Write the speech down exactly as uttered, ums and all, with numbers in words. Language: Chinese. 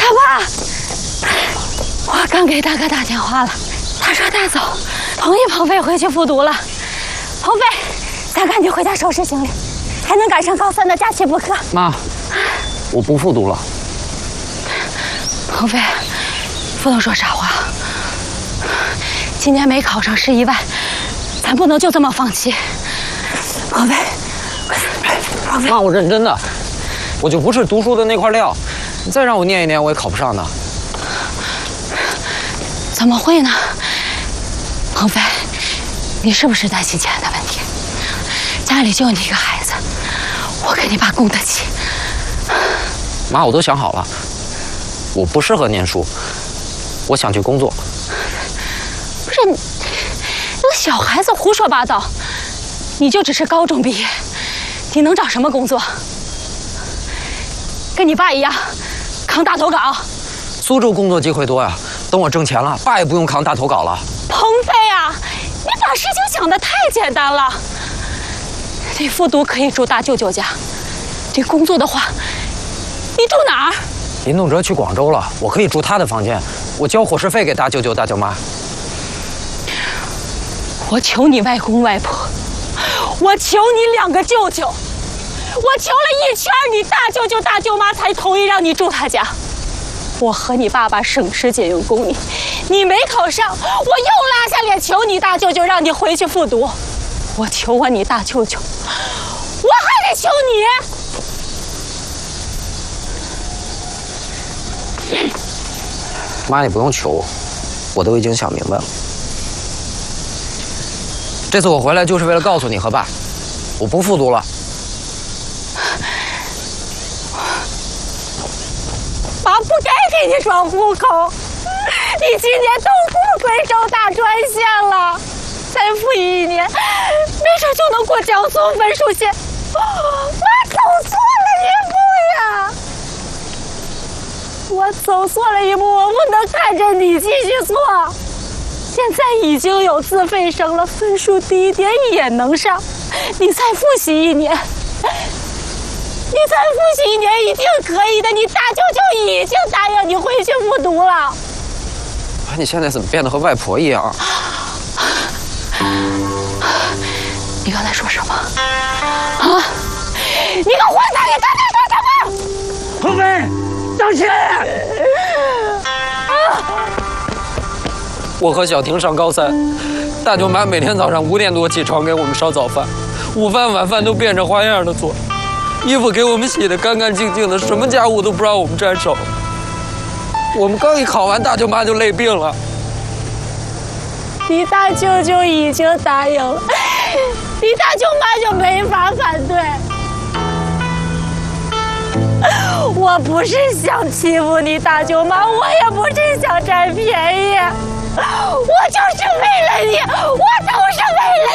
爸，我刚给大哥打电话了，他说带走，同意鹏飞回去复读了。鹏飞，咱赶紧回家收拾行李，才能赶上高三的假期补课。 妈，我不复读了。 鹏飞，不能说傻话。今年没考上是意外，咱不能就这么放弃。鹏飞，鹏飞， 妈，我认真的，我就不是读书的那块料，你再让我念一念，我也考不上的。 怎么会呢？鹏飞，你是不是担心钱的问题？家里就你一个孩子，我跟你爸供得起。 妈，我都想好了，我不适合念书，我想去工作。 不是，你那个小孩子胡说八道，你就只是高中毕业，你能找什么工作？跟你爸一样，扛大头稿。 苏州工作机会多呀，等我挣钱了，爸也不用扛大头稿了。 鹏飞啊，你把事情想得太简单了。你复读可以住大舅舅家，你工作的话，你住哪儿？ 林东哲去广州了，我可以住他的房间，我交伙食费给大舅舅大舅妈。 我求你外公外婆，我求你两个舅舅，我求了一圈，你大舅舅大舅妈才同意让你住他家。我和你爸爸省吃俭用供你，你没考上，我又拉下脸求你大舅舅让你回去复读。我求我你大舅舅，我还得求你。 妈，你不用求我，我都已经想明白了。这次我回来就是为了告诉你和爸，我不复读了。 爸不该给你双户口，你今年都过贵州大专线了，再复习一年，没准就能过江苏分数线。妈走错了一步呀！我走错了一步，我不能看着你继续错。现在已经有自费生了，分数低一点也能上。你再复习一年，你再复习一年一定可以的。你大舅舅已经答应你回去复读了。 你现在怎么变得和外婆一样？ 你刚才说什么？啊！你个混蛋！你刚才说什么？ 鹏飞，道歉！ 啊！ 我和小婷上高三，大舅妈每天早上五点多起床给我们烧早饭，午饭晚饭都变着花样的做，衣服给我们洗得干干净净的，什么家务都不让我们沾手。我们刚一考完，大舅妈就累病了。 你大舅舅已经答应了，你大舅妈就没法反对。我不是想欺负你大舅妈，我也不是想占便宜，我就是为了你，我都是为了